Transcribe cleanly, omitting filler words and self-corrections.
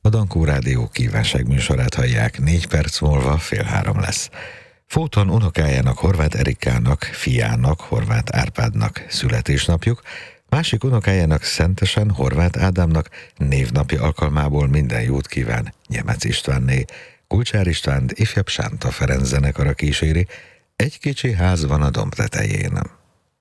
A Dankó Rádió kívánságműsorát hallják, 4 perc múlva 2:30 lesz. Fóton unokájának, Horváth Erikának, fiának, Horváth Árpádnak születésnapjuk, másik unokájának, Szentesen, Horváth Ádámnak névnapi alkalmából minden jót kíván Nyemec Istvánné. Kulcsár Istvánt ifjabb Sánta Ferenc zenekara kíséri, Egy kicsi ház van a domb tetején.